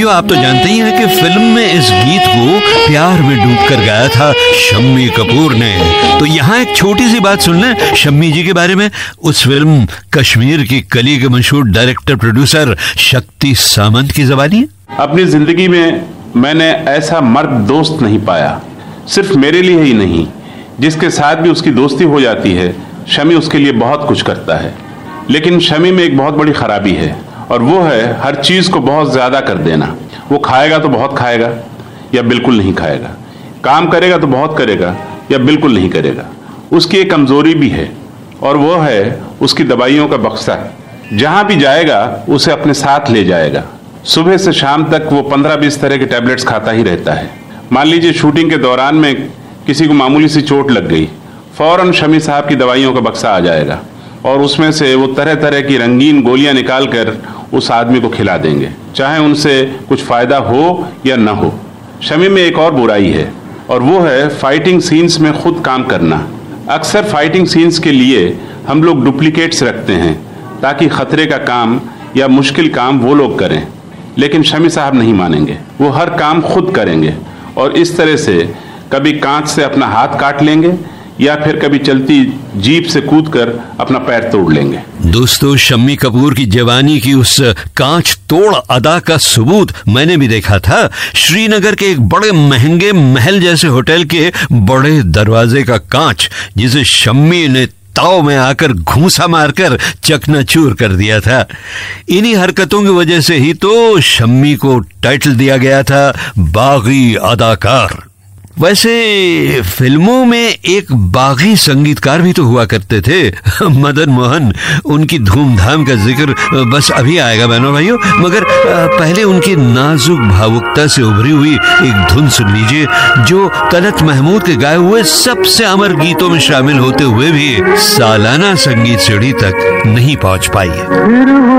भाइयों, आप तो जानते ही हैं कि फिल्म में इस गीत को प्यार में डूबकर गाया था शम्मी कपूर ने। तो यहाँ एक छोटी सी बात सुन लें शम्मी जी के बारे में। उस फिल्म कश्मीर की कली के मशहूर डायरेक्टर प्रोड्यूसर शक्ति सामंत की ज़बानी। अपनी जिंदगी में मैंने ऐसा मर्द दोस्त नहीं पाया, सिर्फ मेरे लिए ही नहीं, जिसके साथ भी उसकी दोस्ती हो जाती है शमी उसके लिए बहुत कुछ करता है। लेकिन शमी में एक बहुत बड़ी खराबी है और वो है हर चीज़ को बहुत ज़्यादा कर देना। वो खाएगा तो बहुत खाएगा या बिल्कुल नहीं खाएगा, काम करेगा तो बहुत करेगा या बिल्कुल नहीं करेगा। उसकी एक कमज़ोरी भी है और वो है उसकी दवाइयों का बक्सा। जहाँ भी जाएगा उसे अपने साथ ले जाएगा। सुबह से शाम तक वो 15-20 तरह के टैबलेट्स खाता ही रहता है। मान लीजिए शूटिंग के दौरान में किसी को मामूली सी चोट लग गई, फौरन शमी साहब की दवाइयों का बक्सा आ जाएगा और उसमें से वो तरह तरह की रंगीन गोलियां निकाल कर उस आदमी को खिला देंगे, चाहे उनसे कुछ फ़ायदा हो या न हो। शमी में एक और बुराई है और वो है फाइटिंग सीन्स में खुद काम करना। अक्सर फाइटिंग सीन्स के लिए हम लोग डुप्लीकेट्स रखते हैं ताकि ख़तरे का काम या मुश्किल काम वो लोग करें, लेकिन शमी साहब नहीं मानेंगे। वो हर काम खुद करेंगे और इस तरह से कभी कांच से अपना हाथ काट लेंगे या फिर कभी चलती जीप से कूदकर अपना पैर तोड़ लेंगे। दोस्तों, शम्मी कपूर की जवानी की उस कांच तोड़ अदा का सबूत मैंने भी देखा था। श्रीनगर के एक बड़े महंगे महल जैसे होटल के बड़े दरवाजे का कांच, जिसे शम्मी ने ताव में आकर घूंसा मारकर चकनाचूर कर दिया था। इन्हीं हरकतों की वजह से ही तो शम्मी को टाइटल दिया गया था बागी अदाकार। वैसे फिल्मों में एक बागी संगीतकार भी तो हुआ करते थे, मदन मोहन। उनकी धूमधाम का जिक्र बस अभी आएगा बहनों भाइयों, मगर पहले उनकी नाजुक भावुकता से उभरी हुई एक धुन सुन लीजिए जो तलत महमूद के गाए हुए सबसे अमर गीतों में शामिल होते हुए भी सालाना संगीत सीढ़ी तक नहीं पहुंच पाई।